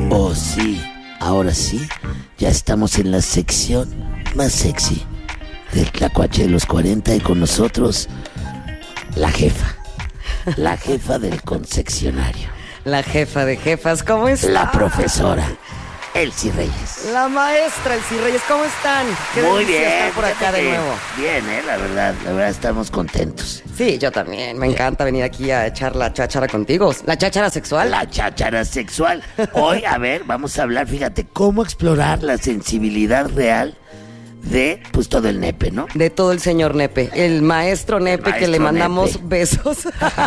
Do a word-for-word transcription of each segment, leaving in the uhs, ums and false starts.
Oh, sí, ahora sí, ya estamos en la sección más sexy del Tlacuache de los cuarenta y con nosotros la jefa, la jefa del concesionario. La jefa de jefas, ¿cómo está? La profesora Elsie Reyes. La maestra Elsie Reyes, ¿cómo están? Qué Muy delicia bien, estar por acá de bien, nuevo. Bien, eh, la verdad, la verdad estamos contentos. Sí, yo también, me encanta venir aquí a echar la cháchara contigo. La cháchara sexual. La cháchara sexual. Hoy, a ver, vamos a hablar, fíjate, cómo explorar la sensibilidad real de, pues, todo el nepe, ¿no? De todo el señor Nepe, el maestro Nepe, El que le maestro mandamos Nepe. besos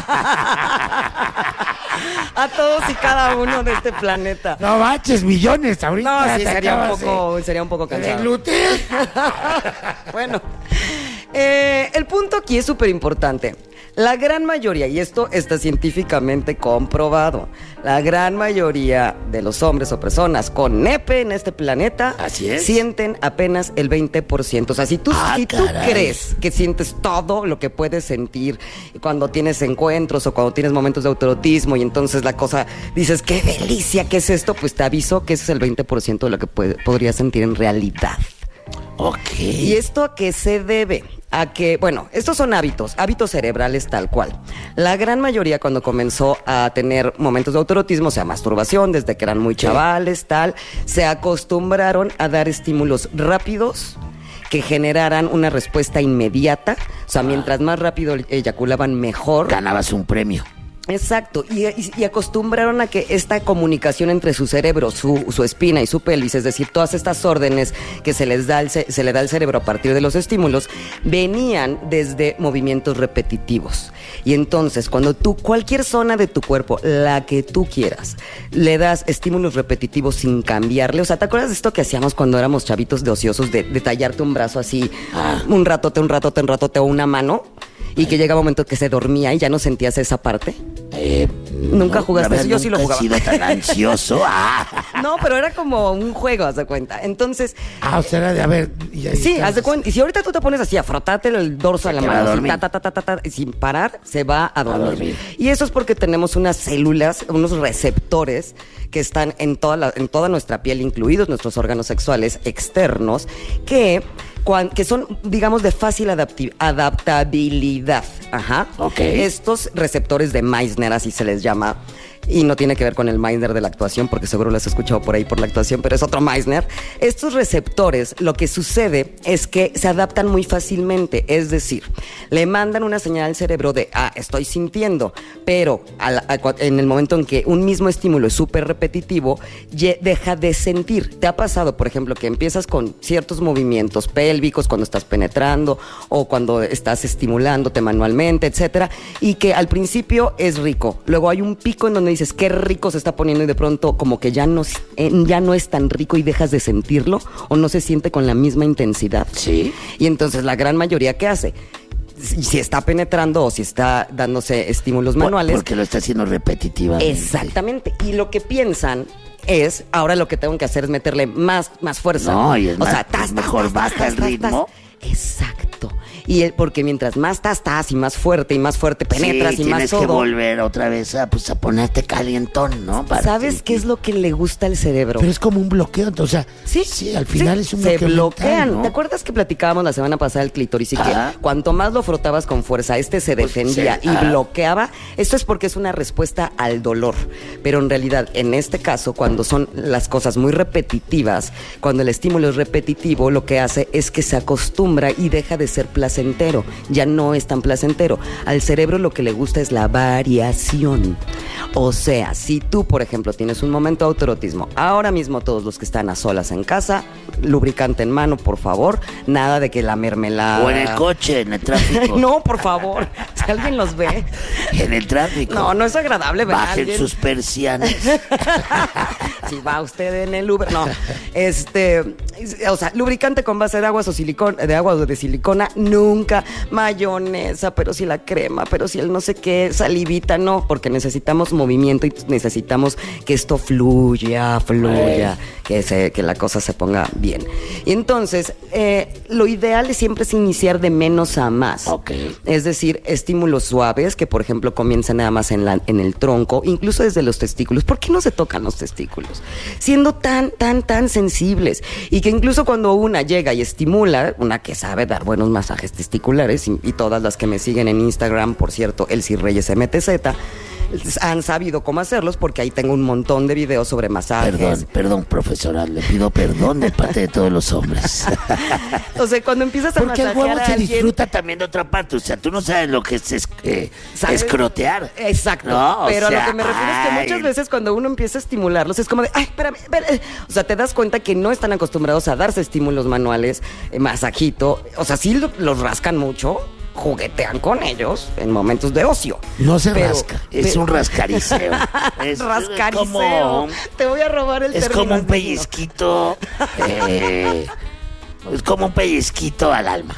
a todos y cada uno de este planeta. No manches, millones ahorita. No, sí, te sería un acabas poco, de- sería un poco de cansado. glúteo. Bueno, eh, el punto aquí es súper importante. La gran mayoría, y esto está científicamente comprobado, la gran mayoría de los hombres o personas con nepe en este planeta Así es. sienten apenas el veinte por ciento. O sea, si tú, Ah, si tú caray. crees que sientes todo lo que puedes sentir cuando tienes encuentros o cuando tienes momentos de autoerotismo y entonces la cosa dices, qué delicia, ¿qué es esto? Pues te aviso que ese es el veinte por ciento de lo que puede- podrías sentir en realidad. Ok. ¿Y esto a qué se debe? A que, bueno, estos son hábitos, hábitos cerebrales tal cual. La gran mayoría cuando comenzó a tener momentos de autoerotismo, o sea, masturbación, desde que eran muy chavales, tal, se acostumbraron a dar estímulos rápidos que generaran una respuesta inmediata. O sea, mientras más rápido eyaculaban, mejor. Ganabas un premio. Exacto, y, y- y acostumbraron a que esta comunicación entre su cerebro, su, su espina y su pelvis, es decir, todas estas órdenes que se les da al ce- se le da al cerebro a partir de los estímulos, venían desde movimientos repetitivos. Y entonces, cuando tú, cualquier zona de tu cuerpo, la que tú quieras, le das estímulos repetitivos sin cambiarle, o sea, ¿te acuerdas de esto que hacíamos cuando éramos chavitos de ociosos, de, de tallarte un brazo así, un ratote, un ratote, un ratote, o una mano? Y que llega un momento que se dormía y ya no sentías esa parte. Eh, ¿Nunca no, jugaste la verdad, eso? Yo sí lo nunca jugaba. he sido tan ansioso. Ah. No, pero era como un juego, haz de cuenta. Entonces, Ah, o sea, era de, a ver. y ahí sí, estás. haz de cuenta. Y si ahorita tú te pones así a frotarte el dorso de la te va a mano, así, dormir. ta, ta, ta, ta, ta, ta, y sin parar, se va a dormir. dormir. Y eso es porque tenemos unas células, unos receptores que están en toda, la- en toda nuestra piel, incluidos nuestros órganos sexuales externos, que, cuan- que son, digamos, de fácil adapti- adaptabilidad. Ajá. Ok. Estos receptores de Meissner, así se les llama, y no tiene que ver con el Meissner de la actuación, porque seguro lo has escuchado por ahí por la actuación, pero es otro Meissner. Estos receptores, lo que sucede es que se adaptan muy fácilmente, es decir, le mandan una señal al cerebro de, ah, estoy sintiendo, pero a la- a cua- en el momento en que un mismo estímulo es súper repetitivo, ye- deja de sentir. ¿Te ha pasado, por ejemplo, que empiezas con ciertos movimientos pélvicos cuando estás penetrando o cuando estás estimulándote manualmente, etcétera, y que al principio es rico, luego hay un pico en donde dices, qué rico se está poniendo y de pronto como que ya no, eh, ya no es tan rico y dejas de sentirlo o no se siente con la misma intensidad? Sí. Y entonces la gran mayoría, ¿qué hace? Si si está penetrando o si está dándose estímulos Por- manuales. Porque lo está haciendo repetitivamente. Exactamente. Y lo que piensan es, ahora lo que tengo que hacer es meterle más, más fuerza. No, y es o más- sea, es tas, tas, mejor tas, baja tas, el tas, ritmo. tas. Exacto. Y el- porque mientras más tas, tas y más fuerte y más fuerte penetras sí, y más tienes todo. que volver otra vez a, pues, a ponerte calientón, ¿no? Para ¿Sabes sentir. qué es lo que le gusta al cerebro? Pero es como un bloqueo, entonces, o sea, Sí, sí, al final sí, es un se bloqueo. bloquean. mental, ¿no? ¿Te acuerdas que platicábamos la semana pasada del clítoris y que Ajá. cuanto más lo frotabas con fuerza, este se Pues, defendía sí, y ajá. bloqueaba? Esto es porque es una respuesta al dolor. Pero en realidad, en este caso, cuando son las cosas muy repetitivas, cuando el estímulo es repetitivo, lo que hace es que se acostumbra y deja de ser placentero. Ya no es tan placentero. Al cerebro lo que le gusta es la variación. O sea, si tú, por ejemplo, tienes un momento de autoerotismo, ahora mismo todos los que están a solas en casa, lubricante en mano, por favor, nada de que la mermelada... O en el coche, en el tráfico. No, por favor, si alguien los ve. En el tráfico. No, no es agradable ver a Bajen alguien. sus persianas. Si va usted en el Uber, no. Este, O sea, lubricante con base de aguas o silicona, de agua o de silicona, nunca. Mayonesa, pero si la crema, pero si el no sé qué, salivita, no, porque necesitamos movimiento y necesitamos que esto fluya, fluya, que, se, que la cosa se ponga bien. Y entonces, eh, lo ideal es siempre es iniciar de menos a más. Ok. Es decir, estímulos suaves, que por ejemplo comienzan nada más en, la, en el tronco, incluso desde los testículos. ¿Por qué no se tocan los testículos? Siendo tan, tan, tan sensibles. Y que incluso cuando una llega y estimula, una que sabe dar buenos masajes testiculares, y, y todas las que me siguen en Instagram, por cierto, Elsie Reyes M T Z, han sabido cómo hacerlos porque ahí tengo un montón de videos sobre masajes. Perdón, perdón, profesora, le pido perdón de parte de todos los hombres. O sea, cuando empiezas a Porque el masajear huevo a se alguien, disfruta también de otra parte. O sea, tú no sabes lo que es, es eh, ¿sabes? escrotear. Exacto. No, o pero sea, a lo que me refiero es que ay. muchas veces cuando uno empieza a estimularlos es como de, ay, espérame, espérame. O sea, te das cuenta que no están acostumbrados a darse estímulos manuales, eh, masajito. O sea, sí lo- los rascan mucho, juguetean con ellos en momentos de ocio. No se Pero- rasca. Es pero- un rascariceo. Es, Rascariceo. es como, Te voy a robar el es término, como un asesino. pellizquito. eh, es como un pellizquito al alma.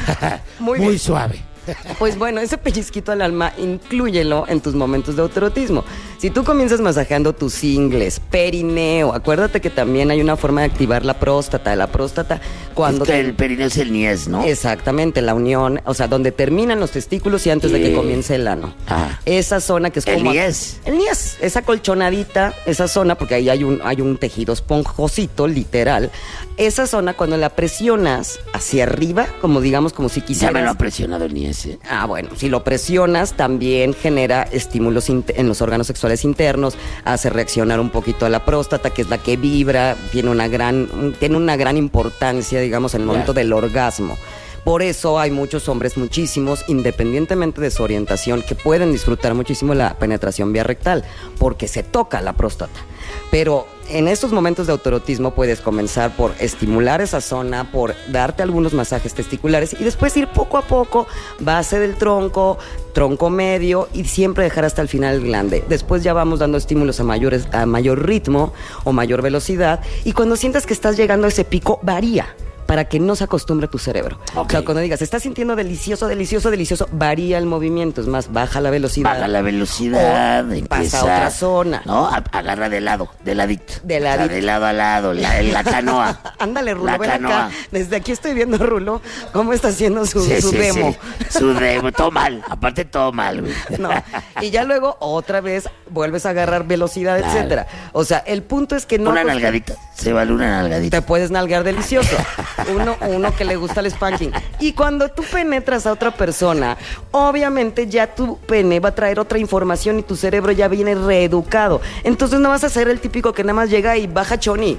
Muy Muy bien. suave. Pues bueno, ese pellizquito al alma, inclúyelo en tus momentos de autoerotismo. Si tú comienzas masajeando tus ingles, perineo, acuérdate que también hay una forma de activar la próstata. La próstata, cuando... Es que te- el perineo es el niés, ¿no? Exactamente, la unión, o sea, donde terminan los testículos y antes de que Eh. comience el ano. Ah. Esa zona que es El como... niés. El niés, esa colchonadita, esa zona, porque ahí hay un, hay un tejido esponjosito, literal. Esa zona, cuando la presionas hacia arriba, como digamos, como si Ya quisieras... me lo ha presionado el niés, ¿eh? Ah, bueno, si lo presionas también genera estímulos int- en los órganos sexuales internos, hace reaccionar un poquito a la próstata, que es la que vibra, tiene una gran, un- tiene una gran importancia, digamos, en el momento Ya. del orgasmo. Por eso hay muchos hombres, muchísimos, independientemente de su orientación, que pueden disfrutar muchísimo la penetración vía rectal, porque se toca la próstata. Pero en estos momentos de autoerotismo puedes comenzar por estimular esa zona, por darte algunos masajes testiculares y después ir poco a poco, base del tronco, tronco medio y siempre dejar hasta el final el glande. Después ya vamos dando estímulos a, mayores, a mayor ritmo o mayor velocidad y cuando sientas que estás llegando a ese pico, varía, para que no se acostumbre tu cerebro. Ok. O sea, cuando digas, estás sintiendo delicioso, delicioso, delicioso, varía el movimiento, es más, baja la velocidad. Baja la velocidad, O empieza, pasa a otra zona. No, a- agarra de lado, de ladito. De O sea, ladito. de lado a lado, la, la canoa. Ándale, Rulo, La ven canoa. acá. Desde aquí estoy viendo a Rulo cómo está haciendo su, Sí, su sí, demo. sí. Su demo, todo mal, aparte todo mal, güey. No. Y ya luego otra vez vuelves a agarrar velocidad, Claro. etcétera. O sea, el punto es que no Una acost- nalgadita, se vale una nalgadita. te puedes nalgar delicioso. Uno, uno que le gusta el spanking. Y cuando tú penetras a otra persona, obviamente ya tu pene va a traer otra información y tu cerebro ya viene reeducado. Entonces no vas a ser el típico que nada más llega y baja choni.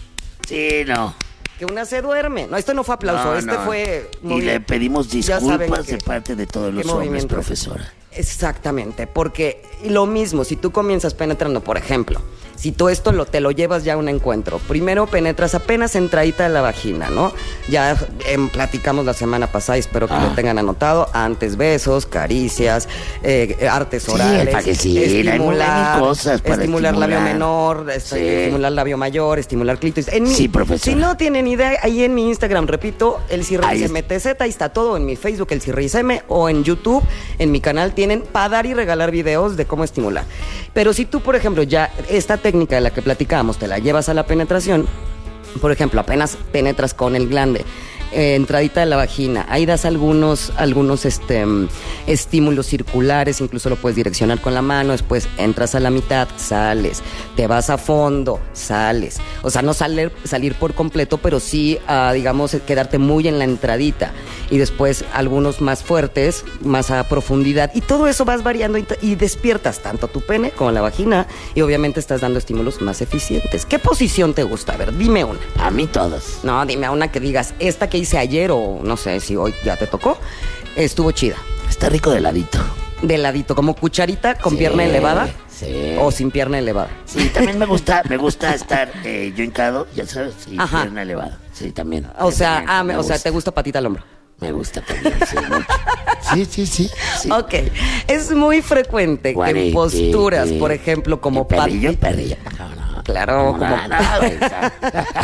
Sí, no. Que una se duerme. No, esto no fue aplauso, No, este no. fue... Y movi- le pedimos Ya saben disculpas que- de parte de todos qué los hombres, movimiento. profesora. Exactamente, porque lo mismo, si tú comienzas penetrando, por ejemplo, si tú esto lo, te lo llevas ya a un encuentro, primero penetras apenas entradita de la vagina, ¿no? Ya em, platicamos la semana pasada, y espero que Ah. lo tengan anotado, antes besos, caricias, eh, artes Sí, orales, para que sí, hay muy- hay cosas para estimular labio estimular. menor, este, Sí. estimular labio mayor, estimular clítoris. En mi- Sí, profesora. Si no tienen idea, ahí en mi Instagram, repito, el Ahí Cirreyes es- M T Z, ahí está todo, en mi Facebook, el Cirreyes M, o en YouTube, en mi canal, tienen para dar y regalar videos de cómo estimular. Pero si tú, por ejemplo, ya esta técnica de la que platicábamos, te la llevas a la penetración, por ejemplo, apenas penetras con el glande, eh, entradita de la vagina, ahí das algunos, algunos este, mm, estímulos circulares, incluso lo puedes direccionar con la mano, después entras a la mitad, sales, te vas a fondo, sales. O sea, no salir, salir por completo, pero sí, ah, digamos, quedarte muy en la entradita. Y después algunos más fuertes, más a profundidad. Y todo eso vas variando y, t- y despiertas tanto tu pene como la vagina. Y obviamente estás dando estímulos más eficientes. ¿Qué posición te gusta? A ver, dime una. A mí todas. No, dime una que digas, esta que hice ayer o no sé si hoy ya te tocó, estuvo chida. Está rico de ladito. De ladito, como cucharita con Sí, pierna elevada Sí. o sin pierna elevada. Sí, también me gusta, me gusta estar eh, yo hincado, ya sabes, y Ajá. pierna elevada. Sí, también. O sea, También, ah, me- me o sea, gusta. te gusta patita al hombro. Me gusta también, sí, mucho. Sí, sí, sí. Sí. Ok, es muy frecuente que Guare, en posturas, eh, eh, por ejemplo, como y perrillo, pati- perrillo. No, no. claro, No, como... no, no, güey, o sea,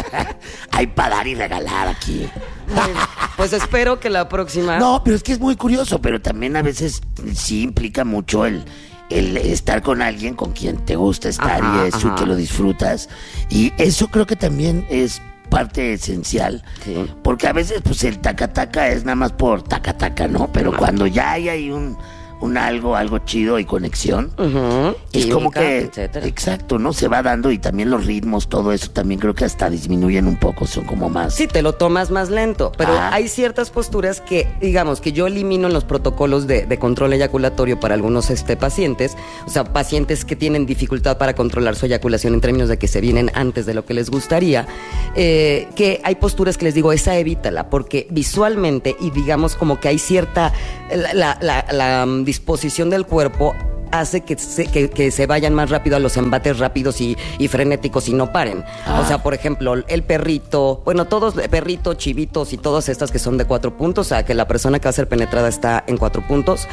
hay para dar y regalar aquí. Pues espero que la próxima... No, pero es que es muy curioso, pero también a veces sí implica mucho el, el estar con alguien con quien te gusta estar Ajá, y eso, ajá. y que lo disfrutas. Y eso creo que también es parte esencial. Sí. Porque a veces pues el taca-taca es nada más por taca-taca, ¿no? Pero cuando ya hay ahí un, un algo, algo chido y conexión, Ujú, es como química, que, etcétera. exacto, ¿no? Se va dando y también los ritmos, todo eso también creo que hasta disminuyen un poco, son como más... Sí, te lo tomas más lento, pero Ah. hay ciertas posturas que, digamos, que yo elimino en los protocolos de, de control eyaculatorio para algunos este, pacientes, o sea, pacientes que tienen dificultad para controlar su eyaculación en términos de que se vienen antes de lo que les gustaría, eh, que hay posturas que les digo, esa evítala, porque visualmente y digamos como que hay cierta, la, la, la, la um, disposición del cuerpo hace que se, que, que se vayan más rápido a los embates rápidos y, y frenéticos y no paren. Ah. O sea, por ejemplo, el perrito, bueno, todos, perrito, chivitos y todas estas que son de cuatro puntos, o sea, que la persona que va a ser penetrada está en cuatro puntos.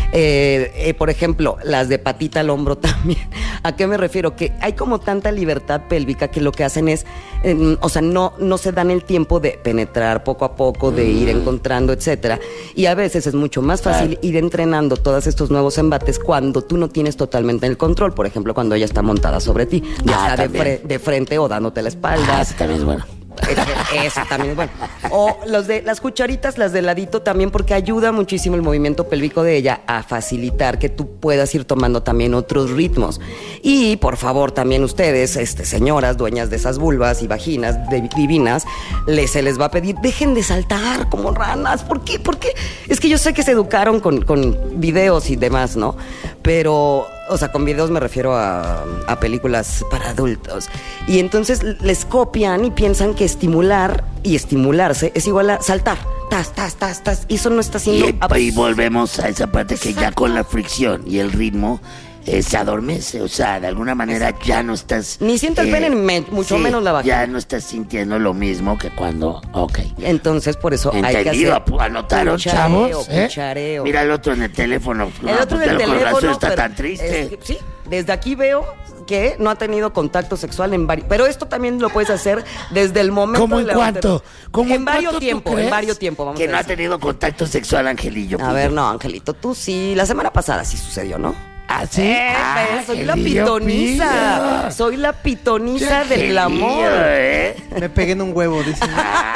Eh, eh, por ejemplo, las de patita al hombro también. ¿A qué me refiero? Que hay como tanta libertad pélvica que lo que hacen es, eh, o sea, no, no se dan el tiempo de penetrar poco a poco, de ir encontrando, etcétera. Y a veces es mucho más fácil ir entrenando todos estos nuevos embates cuando tú no tienes totalmente el control. Por ejemplo, cuando ella está montada sobre ti, ya Ah, sea de, también. fre- de frente o dándote la espalda. Ah, ese también es bueno. Ese- Eso también es bueno. O los de las cucharitas, las de ladito también, porque ayuda muchísimo el movimiento pélvico de ella a facilitar que tú puedas ir tomando también otros ritmos. Y por favor, también ustedes, este, señoras, dueñas de esas vulvas y vaginas de- divinas, les, se les va a pedir, dejen de saltar como ranas. ¿Por qué? Porque es que yo sé que se educaron con, con videos y demás, ¿no? Pero, o sea, con videos me refiero a, a películas para adultos. Y entonces les copian y piensan que estimular y estimularse es igual a saltar. Tas, tas, tas, tas. Y eso no está haciendo... Y, y volvemos a esa parte que ya con la fricción y el ritmo eh, se adormece, o sea, de alguna manera ya no estás... Ni siente el pene, ni me- mucho menos la vagina. Ya no estás sintiendo lo mismo que cuando... Ok. Entonces, por eso hay que Entendido, hacer... apu- anotaron, cuchareo, chavos, ¿eh? cuchareo. Mira el otro en el teléfono. El No, otro pues, del con razón teléfono... está pero tan triste. es que- sí, desde aquí veo que no ha tenido contacto sexual en varios... Pero esto también lo puedes hacer desde el momento... ¿Cómo de en la- cuánto? ¿Cómo en en varios cuánto tú tiempo, en crees varios tiempo, vamos Que a no ha decir. tenido contacto sexual, Angelillo. A ver, no, Angelito, tú sí. La semana pasada sí sucedió, ¿no? ¿Ah, sí? Eh, Ah, soy la Angelillo, pitoniza. pillo. Soy la pitoniza Angelillo, del amor. ¿eh? Me pegué en un huevo, dice.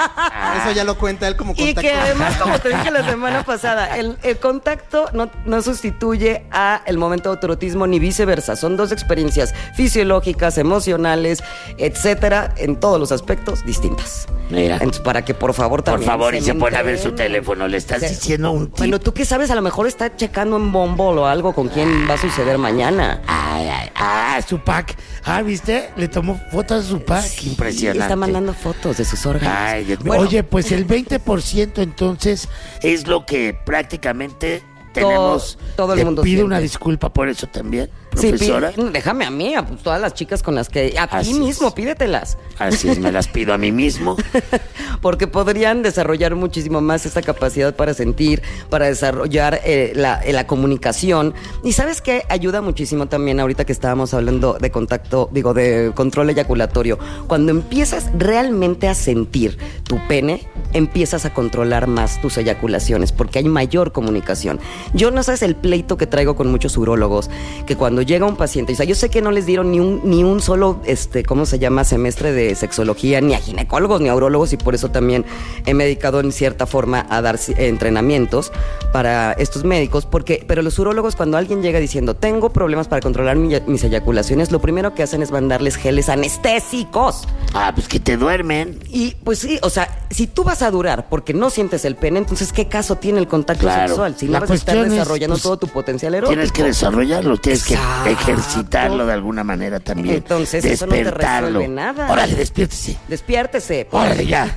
Eso ya lo cuenta él como Y contacto. que además, como te dije la semana pasada, el, el contacto no, no sustituye a el momento de autorotismo ni viceversa. Son dos experiencias fisiológicas, emocionales, etcétera, en todos los aspectos distintas. Mira. Entonces, para que por favor Por también favor, y se me pone a ver su entrenen. teléfono. Le estás Sí. diciendo un tip. Bueno, tú qué sabes, a lo mejor está checando en Bumble o algo con quién va a suceder mañana. Ay, ay, Ah, su pack. Ah, ¿viste? Le tomó fotos a su pack. qué impresionante. Y está mandando fotos de sus órganos. Ay, Dios mío. Bueno, Oye, pues el veinte por ciento entonces Es lo que prácticamente tenemos. todo el Le mundo pido siente. una disculpa por eso también, sí, profesora. pi- déjame a mí, a pues, todas las chicas con las que... A Así ti es. mismo, pídetelas. Así es, me las pido a mí mismo. Porque podrían desarrollar muchísimo más esta capacidad para sentir, para desarrollar eh, la, eh, la comunicación. Y ¿sabes qué? Ayuda muchísimo también ahorita que estábamos hablando de contacto, digo, de control eyaculatorio. Cuando empiezas realmente a sentir tu pene, empiezas a controlar más tus eyaculaciones, porque hay mayor comunicación. Yo no sabes el pleito que traigo con muchos urólogos, que cuando llega un paciente, o sea, yo sé que no les dieron ni un, ni un solo, este, ¿cómo se llama? Semestre de sexología, ni a ginecólogos, ni a urólogos, y por eso también he medicado en cierta forma a dar ci- entrenamientos para estos médicos, porque, pero los urólogos, cuando alguien llega diciendo, tengo problemas para controlar mi- mis eyaculaciones, lo primero que hacen es mandarles geles anestésicos. Ah, pues que te duermen. Y pues sí, o sea, si tú vas a durar porque no sientes el pene, entonces ¿qué caso tiene el contacto Claro. sexual? Si no La vas a estar cuestión es, desarrollando pues, todo tu potencial erótico. Tienes que desarrollarlo, tienes Exacto. que ejercitarlo de alguna manera también. Entonces, eso no te despertarlo. resuelve nada. Órale, despiértese. Despiértese. Órale, ya.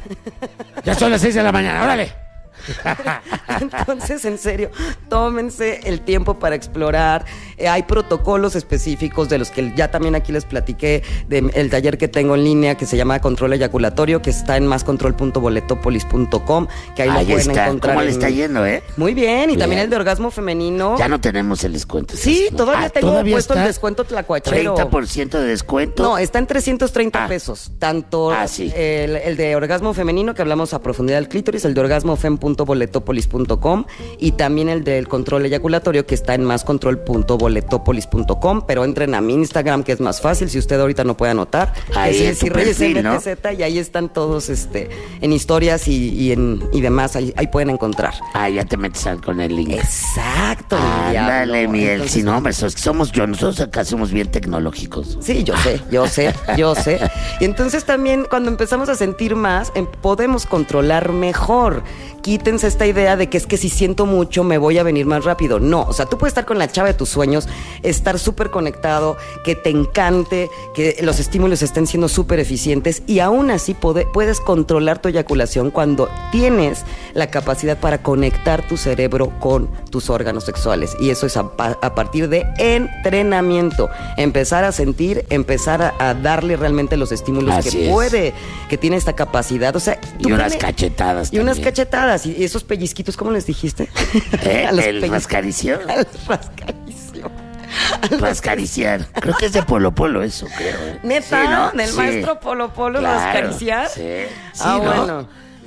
Ya son las seis de la mañana, órale. Entonces, en serio, tómense el tiempo para explorar. eh, hay protocolos específicos de los que ya también aquí les platiqué, del taller que tengo en línea que se llama Control Eyaculatorio, que está en más control punto boletopolis punto com, que ahí, ahí lo pueden está. encontrar. ¿Cómo en... le está yendo, eh? Muy bien, y bien. también el de orgasmo femenino. Ya no tenemos el descuento. Sí, ¿no? todavía ah, tengo ¿todavía puesto está? el descuento tlacuachero. treinta por ciento de descuento. No, está en trescientos treinta Ah. pesos. Tanto Ah, sí. el, el de orgasmo femenino, que hablamos a profundidad del clítoris, el de orgasmofem punto boletopolis punto com, y también el del control eyaculatorio, que está en más control punto boletopolis punto com. Pero entren a mi Instagram, que es más fácil, si usted ahorita no puede anotar. Ahí es en tu Ceci Reyes perfil, ¿no? M T Z, y ahí están todos este, en historias y, y, en, y demás. Ahí, ahí pueden encontrar. Ah, ya te metes al- con el link. Exacto, mi Ándale, diablo. miel. Entonces, Si no, hombre, sos- somos yo. Nosotros acá somos bien tecnológicos. Sí, yo sé, yo sé, yo sé. Y entonces también cuando empezamos a sentir más, em- podemos controlar mejor. Quítense esta idea de que es que si siento mucho me voy a venir más rápido. No, o sea, tú puedes estar con la chava de tus sueños, estar súper conectado, que te encante, que los estímulos estén siendo súper eficientes y aún así pode- puedes controlar tu eyaculación cuando tienes la capacidad para conectar tu cerebro con tus órganos sexuales. Y eso es a, pa- a partir de entrenamiento. Empezar a sentir, empezar a, a darle realmente los estímulos Así que es. puede, que tiene esta capacidad. O sea, tú Y unas ponle- cachetadas Y unas también. cachetadas. Y esos pellizquitos, ¿cómo les dijiste? ¿Eh? A los El pellizcos. rascaricio. Al rascaricio. Rascariciar. Creo que es de Polo Polo eso, creo. ¿eh? Neta, Sí, ¿no? del Sí. maestro Polo Polo, Claro, rascariciar. Sí, sí, Ah, ¿no? bueno.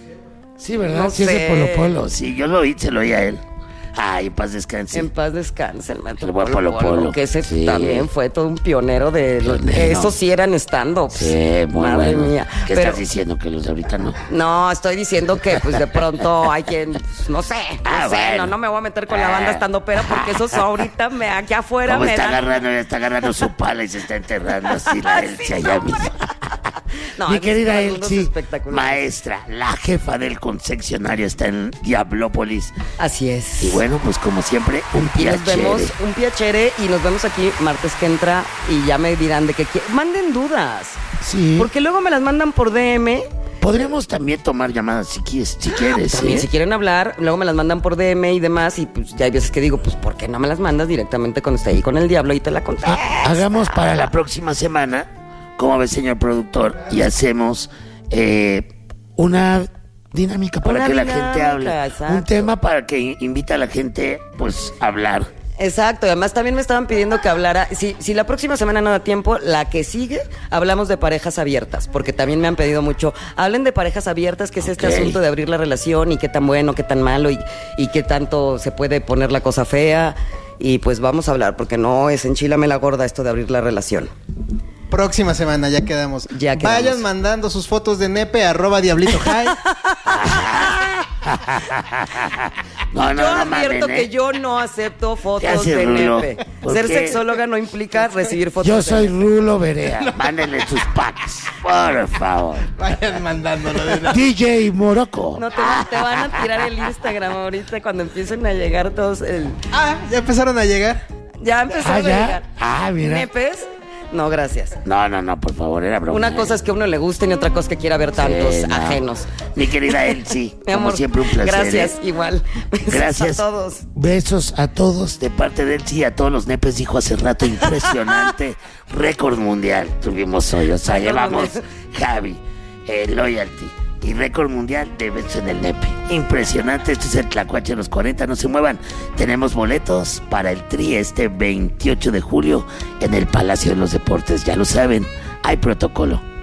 Sí, ¿verdad? No sí, es de sé. Polo Polo. Sí, yo lo oí, se lo oí a él. Ay, en paz descanse. En paz descanse el maestro El buen Polo Polo Polo, Polo. que ese Sí. también fue todo un pionero de los, Pionero. esos sí eran stand-up. Sí, muy Madre bueno. mía. ¿Qué Pero estás diciendo? Que los de ahorita no. no, estoy diciendo que pues de pronto hay quien, pues, no sé, no Ah, sé, bueno. no, no me voy a meter con la banda stand-upera porque esos ahorita me aquí afuera Como me está dan. agarrando, ya está agarrando su pala y se está enterrando así la Elsie allá mismo. No, Mi esos querida eran unos Elsie, espectaculares. Maestra, la jefa del concesionario está en Diablópolis. Así es. Y bueno, pues como siempre, un Y nos piacere. vemos, un piacere, y nos vemos aquí martes que entra y ya me dirán de qué qui- manden dudas. Sí. Porque luego me las mandan por D M. Podríamos también tomar llamadas si quieres, si quieres. También ¿eh? si quieren hablar, luego me las mandan por D M y demás. Y pues ya hay veces que digo, pues ¿por qué no me las mandas directamente cuando esté ahí con el diablo y te la conté? Ah, hagamos Para para la la... próxima semana, ¿cómo ve, señor productor? Y hacemos eh, Una dinámica para Una que la dinámica, gente hable. exacto. Un tema para que invita a la gente, pues, a hablar. Exacto, y además también me estaban pidiendo que hablara, si, si la próxima semana no da tiempo, la que sigue, hablamos de parejas abiertas, porque también me han pedido mucho, hablen de parejas abiertas, que es este Ok. asunto de abrir la relación y qué tan bueno, qué tan malo y, y qué tanto se puede poner la cosa fea, y pues vamos a hablar, porque no es enchilame la gorda esto de abrir la relación. Próxima semana, ya quedamos. Ya quedamos. Vayan mandando sus fotos de nepe, arroba diablito high. No, no, yo no advierto mamen, ¿eh? que yo no acepto ¿Qué fotos hace, de Rulo? nepe. ¿Por Ser qué? sexóloga no implica recibir fotos Yo de soy Rulo Berea. Mándenle sus packs, por favor. Vayan mandándolo de una. D J Morocco. No te, te van a tirar el Instagram ahorita cuando empiecen a llegar todos el... Ah, ya empezaron a llegar. Ya empezaron Ah, a ¿ya? llegar. Ah, mira. ¿Nepes? No, gracias. No, no, no, por favor, era broma. Una cosa es que a uno le guste y otra cosa es que quiera ver tantos Sí, no. ajenos. Mi querida Elsie, Mi como amor, siempre un placer. gracias, ¿eh? igual. Besos Gracias. a todos. Besos a todos. De parte de Elsie, a todos los nepes, dijo hace rato, impresionante. Récord mundial tuvimos hoy. O sea, Récord llevamos mundial. Javi, eh, Loyalty y récord mundial de besos en el nepe. Impresionante. Este es el Tlacuache de los cuarenta. No se muevan. Tenemos boletos para el Tri este veintiocho de julio en el Palacio de los Deportes. Ya lo saben, hay protocolo.